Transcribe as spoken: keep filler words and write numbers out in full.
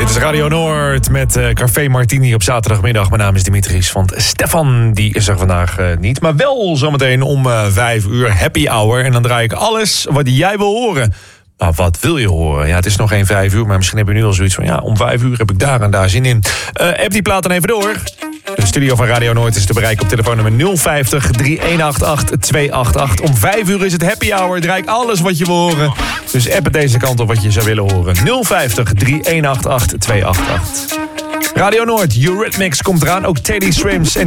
Dit is Radio Noord met uh, Café Martini op zaterdagmiddag. Mijn naam is Dimitris, want Stefan die is er vandaag uh, niet. Maar wel zometeen om uh, vijf uur happy hour. En dan draai ik alles wat jij wil horen. Nou, wat wil je horen? Ja, het is nog geen vijf uur, maar misschien heb je nu al zoiets van... ja, om vijf uur heb ik daar en daar zin in. Uh, heb die plaat dan even door. De studio van Radio Noord is te bereiken op telefoonnummer nul vijftig, drie een acht acht, twee acht acht. Om vijf uur is het happy hour. Draai ik alles wat je wil horen. Dus app het deze kant op wat je zou willen horen. nul vijftig, drie een acht acht, twee acht acht. Radio Noord, Eurythmics komt eraan. Ook Teddy Swims en